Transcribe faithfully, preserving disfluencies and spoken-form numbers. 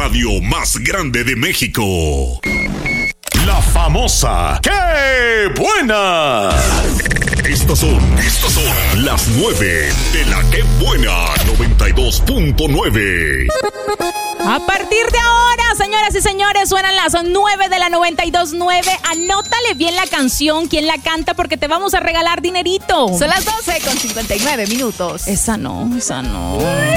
radio más grande de México. La famosa ¡Qué buena! Estas son, estas son las nueve de la ¡Qué buena! noventa y dos punto nueve. A partir de ahora, señoras y señores, suenan las nueve de la noventa y dos punto nueve. Anótale bien la canción, quién la canta, porque te vamos a regalar dinerito. Son las doce con cincuenta y nueve minutos. Esa no, esa no.